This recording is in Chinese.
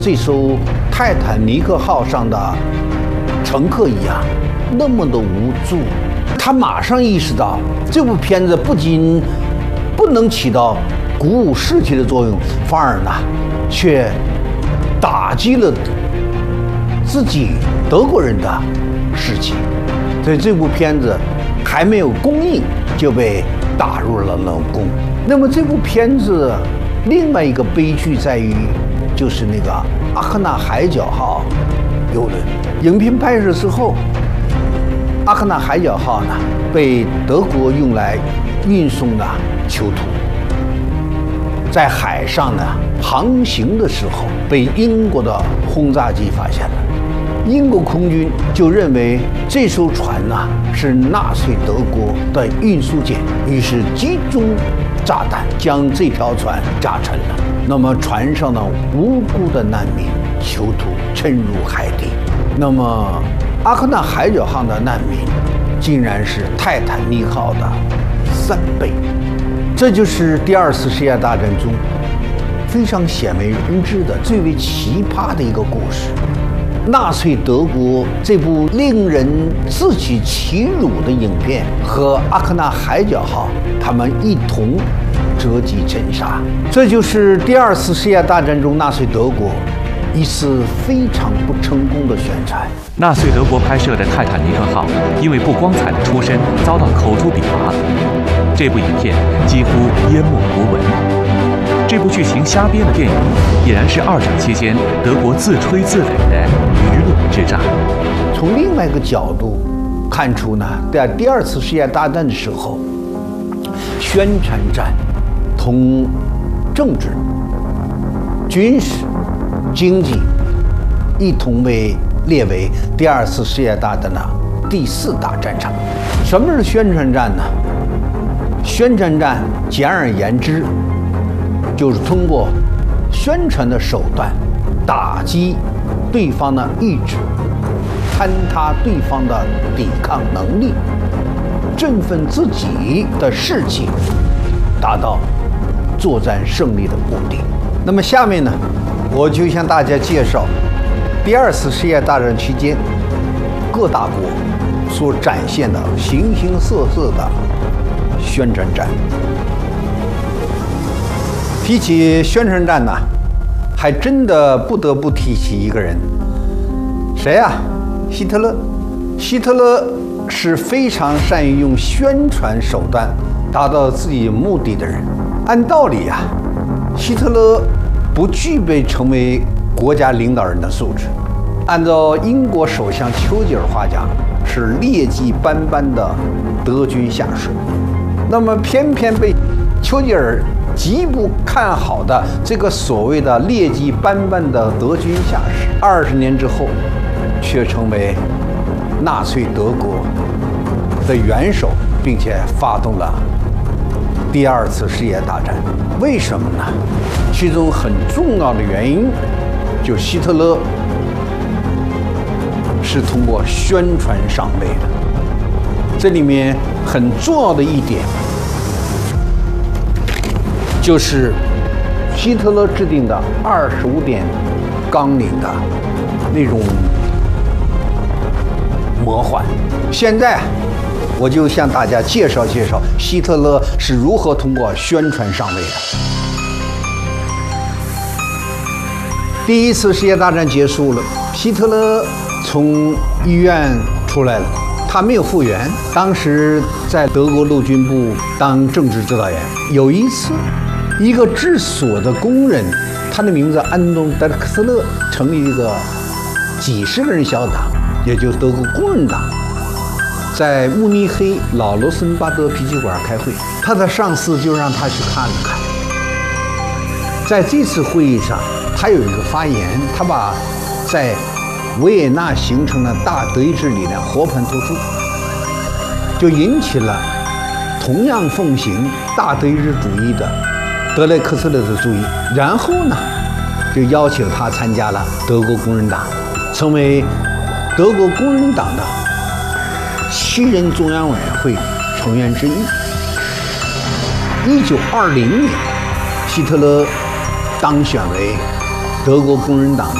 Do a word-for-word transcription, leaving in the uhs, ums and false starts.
这艘泰坦尼克号上的乘客一样，那么的无助。他马上意识到，这部片子不仅不能起到鼓舞士气的作用，反而呢，却打击了自己德国人的士气。所以这部片子还没有公映就被打入了冷宫。那么这部片子另外一个悲剧在于，就是那个阿克纳海角号游轮。影片拍摄之后，阿克纳海角号呢被德国用来运送的囚徒，在海上呢航行的时候被英国的轰炸机发现了。英国空军就认为这艘船呢是纳粹德国的运输舰，于是集中炸弹将这条船炸沉了。那么船上的无辜的难民囚徒沉入海底。那么阿克纳海角号的难民竟然是泰坦尼克号的三倍。这就是第二次世界大战中非常鲜为人知的最为奇葩的一个故事。纳粹德国这部令人自取其辱的影片和阿克纳海角号他们一同折戟沉沙。这就是第二次世界大战中纳粹德国一次非常不成功的宣传。 纳粹德国拍摄的泰坦尼克号因为不光彩的出身遭到口诛笔伐，这部影片几乎淹没国文。这部剧情瞎编的电影，已然是二战期间德国自吹自擂的舆论之战。 从另外一个角度看出呢，在第二次世界大战的时候，宣传战同政治、军事、经济一同被列为第二次世界大战的第四大战场。什么是宣传战呢？宣传战简而言之，就是通过宣传的手段打击对方的意志，坍塌对方的抵抗能力，振奋自己的士气，达到作战胜利的目的。那么下面呢，我就向大家介绍第二次世界大战期间各大国所展现的形形色色的宣传战。提起宣传战呢，还真的不得不提起一个人，谁呀？希特勒。希特勒是非常善于用宣传手段达到自己目的的人。按道理呀，希特勒不具备成为国家领导人的素质。按照英国首相丘吉尔话讲，是劣迹斑斑的德军下属。那么偏偏被丘吉尔极不看好的这个所谓的劣迹斑斑的德军下士，二十年之后，却成为纳粹德国的元首，并且发动了第二次世界大战。为什么呢？其中很重要的原因，就希特勒是通过宣传上位的。这里面很重要的一点，就是希特勒制定的二十五点纲领的那种魔幻。现在我就向大家介绍介绍希特勒是如何通过宣传上位的。第一次世界大战结束了，希特勒从医院出来了，他没有复员，当时在德国陆军部当政治指导员。有一次，一个制锁的工人，他的名字安东·德克斯勒，成立一个几十个人小党，也就是德国工人党，在慕尼黑老罗森巴德啤酒馆开会。他的上司就让他去看了看。在这次会议上，他有一个发言，他把在维也纳形成的大德意志理念和盘托出，就引起了同样奉行大德意志主义的德雷克斯勒的注意。然后呢，就邀请他参加了德国工人党，成为德国工人党的七人中央委员会成员之一。一九二零年，希特勒当选为德国工人党的